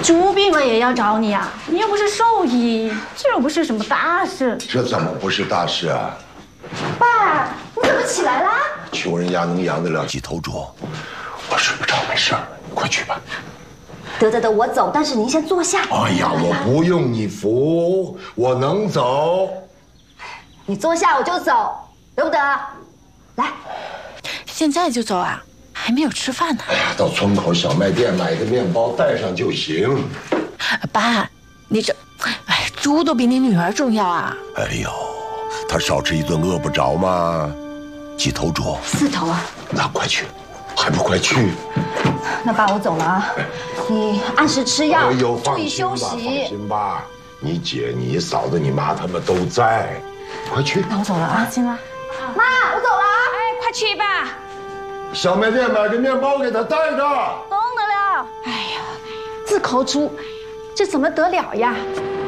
猪病了也要找你啊！你又不是兽医，这又不是什么大事。 这怎么不是大事啊？ 爸，你怎么起来啦？ 穷人家能养得了几头猪？我睡不着，没事儿，你快去吧。 得，我走，但是您先坐下。 哎呀，我不用你扶，我能走。 你坐下我就走，得不得？来， 现在就走啊？还没有吃饭呢。 哎呀，到村口小卖店买个面包带上就行。 爸，你这，猪都比你女儿重要啊！ 哎呦，他少吃一顿饿不着吗？几头猪 ？4头啊。 那快去，还不快去？ 那爸，我走了啊，你按时吃药，注意休息。 放心吧，你姐、你嫂子、你妈他们都在，快去。 那我走了啊， 行了。 妈，我走了啊。 哎，快去吧。 小卖店买个面包给他带着。 动得了。哎呀，4口猪，这怎么得了呀？